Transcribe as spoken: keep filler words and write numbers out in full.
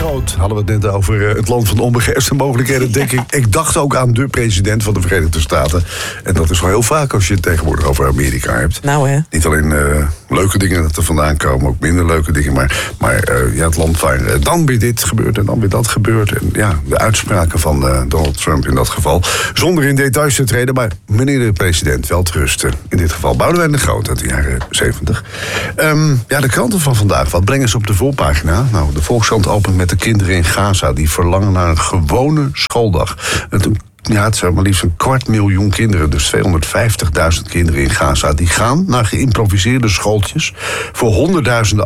Groot hadden we het net over uh, het land van onbegrensde mogelijkheden. Denk ik, ik dacht ook aan de president van de Verenigde Staten. En dat is wel heel vaak als je het tegenwoordig over Amerika hebt. Nou hè. Niet alleen uh, leuke dingen dat er vandaan komen, ook minder leuke dingen. Maar, maar uh, ja, het land waar uh, dan weer dit gebeurt en dan weer dat gebeurt. En ja, de uitspraken van uh, Donald Trump in dat geval. Zonder in details te treden, maar meneer de president, wel te rusten. In dit geval Boudewijn de Groot uit de jaren zeventig. Um, ja, de kranten van vandaag, wat brengen ze op de voorpagina? Nou, de Volkskrant opent met de kinderen in Gaza die verlangen naar een gewone schooldag. Het, ja, het zijn maar liefst een kwart miljoen kinderen, dus tweehonderdvijftigduizend kinderen in Gaza, die gaan naar geïmproviseerde schooltjes voor honderdduizenden